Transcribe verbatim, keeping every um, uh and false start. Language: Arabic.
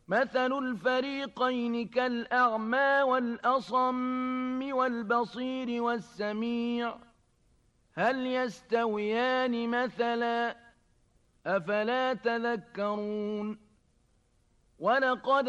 مثل الفريقين كالأعمى والأصم والبصير والسميع هل يستويان مثلا أفلا تذكرون ولقد